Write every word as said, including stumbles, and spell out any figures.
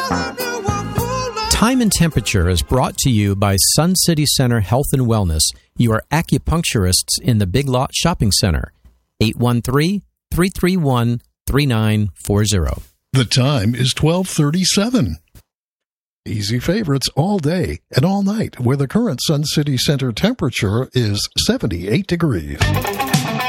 Time and Temperature is brought to you by Sun City Center Health and Wellness, your acupuncturists in the Big Lot Shopping Center. eight one three, three three one, three nine four zero. The time is twelve thirty-seven. Easy favorites all day and all night, where the current Sun City Center temperature is seventy-eight degrees.